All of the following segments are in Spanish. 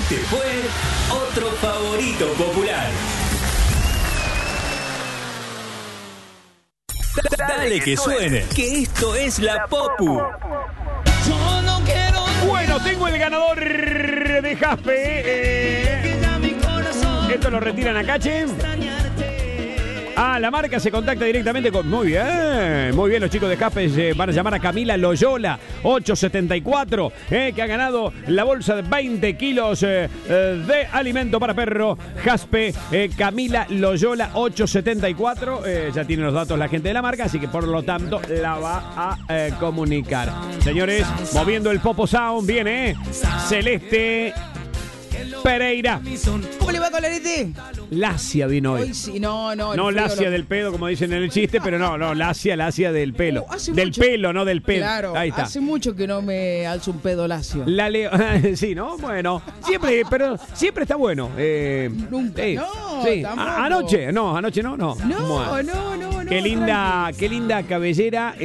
Este fue otro favorito popular. Dale que suene, que esto es la Popu. Yo no quiero. Bueno, tengo el ganador de Jaspe. Esto lo retiran a Cache. La marca se contacta directamente con... Muy bien los chicos de Jaspe van a llamar a Camila Loyola 874, que ha ganado la bolsa de 20 kilos de alimento para perro. Jaspe, Camila Loyola 874, ya tiene los datos la gente de la marca, así que por lo tanto la va a comunicar. Señores, moviendo el Popo Sound, viene Celeste Pereira. ¿Cómo le va, Colorete? Lacia vino hoy. Sí, no, No lacia del pedo, como dicen en el chiste, pero no, lacia del pelo. Del mucho... pelo, no del pedo. Claro, ahí está. Hace mucho que no me alzo un pedo lacio. Sí, ¿no? Bueno, siempre está bueno. Nunca. No, sí. tampoco. Anoche no. No. Qué linda cabellera.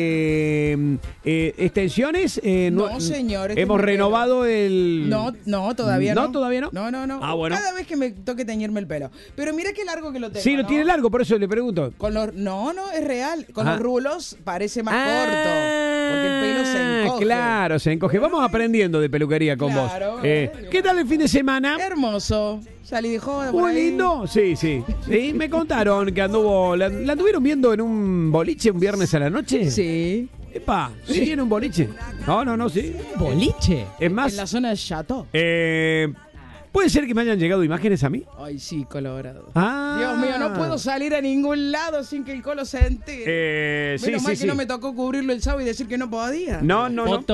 ¿Extensiones? No, señor. Hemos renovado el... No, todavía no. ¿No? ¿Todavía no? No. Bueno. Cada vez que me toque teñirme el pelo. Pero mira qué largo que lo tengo. Sí, lo tiene largo, por eso le pregunto. No, es real. Con los rulos parece más corto. Porque el pelo se encoge. Claro, se encoge. Vamos aprendiendo de peluquería con vos. ¿Qué tal el fin de semana? Hermoso. Salí de joda. ¿Muy lindo? Sí. Me contaron que la anduvieron viendo en un boliche un viernes a la noche. Sí. Epa, sí, en un boliche. No, sí. ¿Boliche? Es más... En la zona de Chateau. ¿Puede ser que me hayan llegado imágenes a mí? Ay, sí, Colorado. Ah. Dios mío, no puedo salir a ningún lado sin que el Colo se entere. Menos mal que no me tocó cubrirlo el sábado y decir que no podía. No.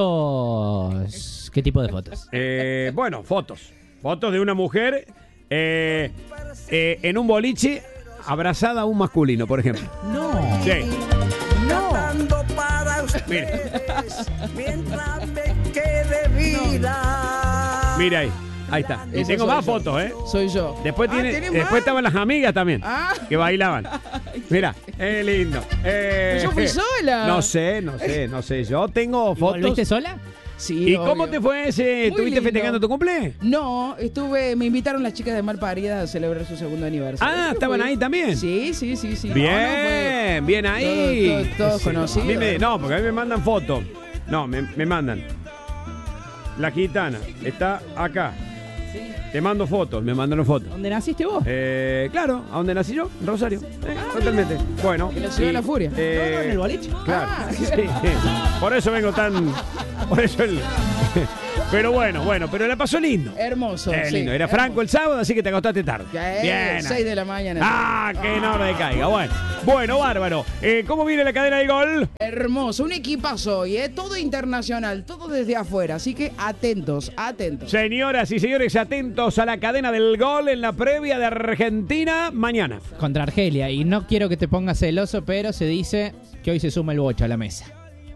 ¿Fotos? ¿Qué tipo de fotos? Bueno, fotos. Fotos de una mujer en un boliche abrazada a un masculino, por ejemplo. No. Sí. No. Mire. Mientras me quede vida. Mira ahí está. Y Eso tengo soy más yo. fotos, Soy yo. Después ¿tenés después más? estaban las amigas también, que bailaban. Mira, lindo. Yo fui sola. No sé. Yo tengo fotos. ¿Volviste sola? Sí, ¿Y obvio. cómo te fue ese? Muy ¿Estuviste lindo. festejando tu cumple? No, me invitaron las chicas de Malparidas a celebrar su segundo aniversario. ¿Estaban ahí también? Sí. Bien, bien ahí. Todos conocidos. No, porque a mí me mandan fotos. No, me mandan. La gitana está acá. Te mando fotos, me mandaron fotos. ¿Dónde naciste vos? Claro, ¿a dónde nací yo? En Rosario. Totalmente. Bueno. En la ciudad de la furia. ¿En el boliche? Claro. Sí. Por eso vengo tan... Por eso Pero bueno, pero la pasó lindo. Hermoso. Sí, lindo. Era Franco el sábado, así que te acostaste tarde. Bien. 6 de la mañana. Que no me caiga. Bueno, bárbaro. ¿Cómo viene la cadena de gol? Hermoso, un equipazo hoy, todo internacional, todo desde afuera, así que atentos. Señoras y señores, atentos a la cadena del gol en la previa de Argentina mañana. Contra Argelia. Y no quiero que te pongas celoso, pero se dice que hoy se suma el bocho a la mesa.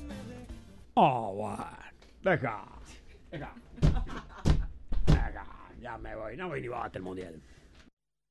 Bueno. Deja. Ya me voy. No voy ni vos hasta el mundial.